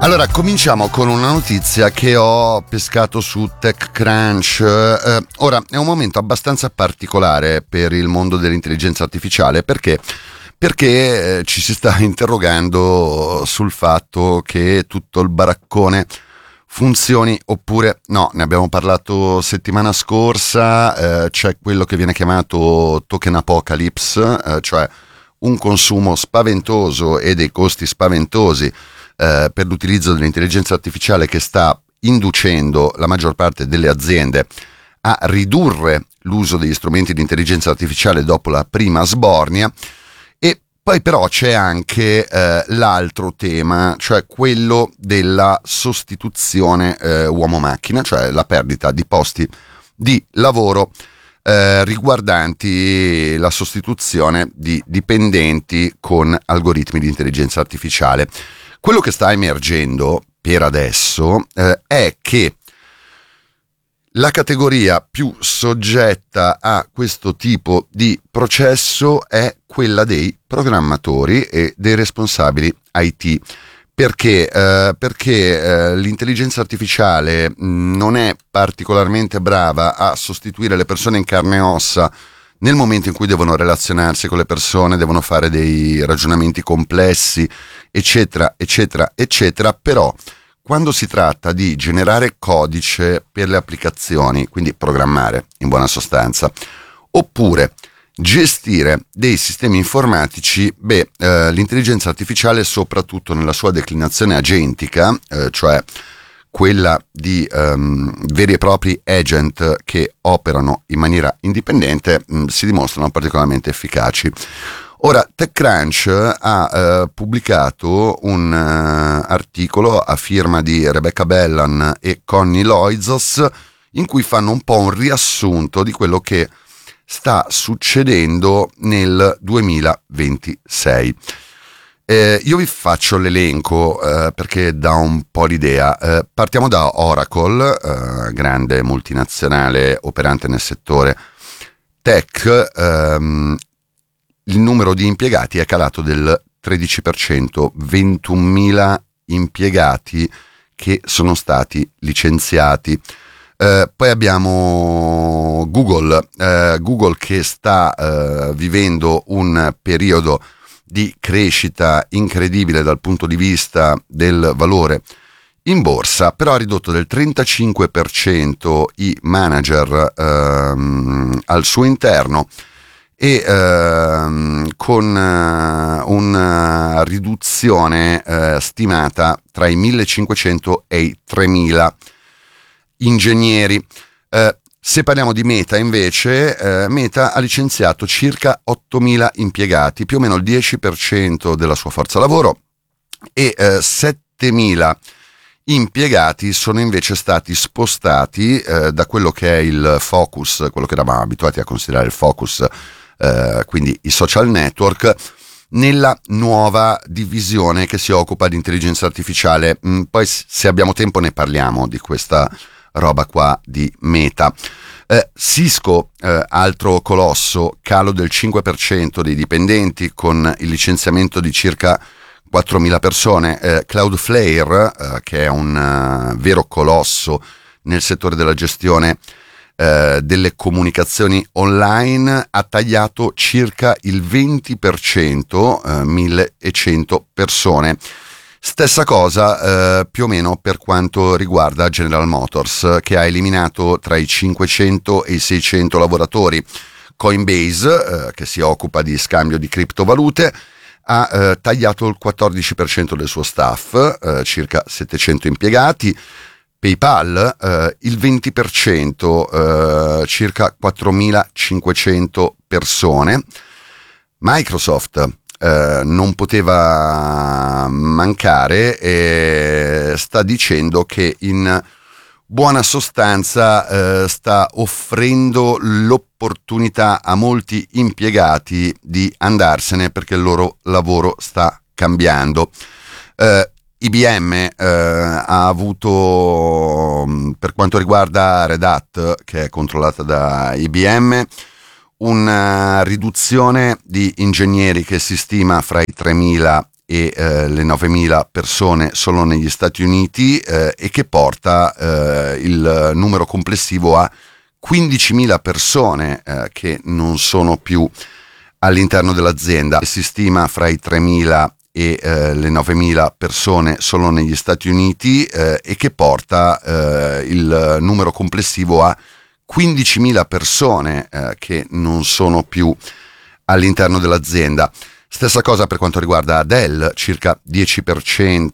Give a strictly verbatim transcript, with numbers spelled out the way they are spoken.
Allora, cominciamo con una notizia che ho pescato su TechCrunch. Eh, ora, è un momento abbastanza particolare per il mondo dell'intelligenza artificiale, perché? Perché eh, ci si sta interrogando sul fatto che tutto il baraccone funzioni oppure no. Ne abbiamo parlato settimana scorsa. Eh, c'è quello che viene chiamato token apocalypse, eh, cioè un consumo spaventoso e dei costi spaventosi eh, per l'utilizzo dell'intelligenza artificiale che sta inducendo la maggior parte delle aziende a ridurre l'uso degli strumenti di intelligenza artificiale dopo la prima sbornia. E poi però c'è anche eh, l'altro tema, cioè quello della sostituzione eh, uomo-macchina, cioè la perdita di posti di lavoro Eh, riguardanti la sostituzione di dipendenti con algoritmi di intelligenza artificiale. Quello che sta emergendo per adesso eh, è che la categoria più soggetta a questo tipo di processo è quella dei programmatori e dei responsabili I T. Perché? Eh, perché eh, l'intelligenza artificiale non è particolarmente brava a sostituire le persone in carne e ossa nel momento in cui devono relazionarsi con le persone, devono fare dei ragionamenti complessi, eccetera, eccetera, eccetera. Però quando si tratta di generare codice per le applicazioni, quindi programmare in buona sostanza, oppure gestire dei sistemi informatici, beh, eh, l'intelligenza artificiale, soprattutto nella sua declinazione agentica, eh, cioè quella di ehm, veri e propri agent che operano in maniera indipendente, mh, si dimostrano particolarmente efficaci. Ora, TechCrunch ha eh, pubblicato un uh, articolo a firma di Rebecca Bellan e Connie Loizos, in cui fanno un po' un riassunto di quello che sta succedendo nel duemilaventisei. Eh, io vi faccio l'elenco eh, perché dà un po' l'idea. Eh, partiamo da Oracle, eh, grande multinazionale operante nel settore tech. Ehm, il numero di impiegati è calato del tredici per cento, ventunomila impiegati che sono stati licenziati. Uh, poi abbiamo Google, uh, Google che sta uh, vivendo un periodo di crescita incredibile dal punto di vista del valore in borsa, però ha ridotto del trentacinque per cento i manager uh, al suo interno e uh, con uh, una riduzione uh, stimata tra i millecinquecento e i tremila ingegneri. Eh, se parliamo di Meta invece, eh, Meta ha licenziato circa ottomila impiegati, più o meno il dieci per cento della sua forza lavoro, e eh, settemila impiegati sono invece stati spostati eh, da quello che è il focus, quello che eravamo abituati a considerare il focus, eh, quindi i social network, nella nuova divisione che si occupa di intelligenza artificiale. Mm, poi se abbiamo tempo ne parliamo di questa roba qua di Meta. Eh, Cisco, eh, altro colosso, calo del cinque per cento dei dipendenti con il licenziamento di circa quattromila persone. eh, Cloudflare, eh, che è un uh, vero colosso nel settore della gestione eh, delle comunicazioni online, ha tagliato circa il venti per cento, eh, millecento persone. Stessa cosa eh, più o meno per quanto riguarda General Motors, che ha eliminato tra i cinquecento e i seicento lavoratori. Coinbase, eh, che si occupa di scambio di criptovalute, ha eh, tagliato il quattordici per cento del suo staff, eh, circa settecento impiegati. PayPal eh, il venti per cento, eh, circa quattromilacinquecento persone. Microsoft eh, non poteva mancare e sta dicendo che in buona sostanza eh, sta offrendo l'opportunità a molti impiegati di andarsene perché il loro lavoro sta cambiando. Eh, I B M eh, ha avuto, per quanto riguarda Red Hat, che è controllata da I B M, una riduzione di ingegneri che si stima fra i tremila e e eh, le novemila persone solo negli Stati Uniti eh, e che porta eh, il numero complessivo a quindicimila persone eh, che non sono più all'interno dell'azienda. Si stima fra i tremila e eh, le novemila persone solo negli Stati Uniti eh, e che porta eh, il numero complessivo a quindicimila persone eh, che non sono più all'interno dell'azienda. Stessa cosa per quanto riguarda Dell, circa dieci per cento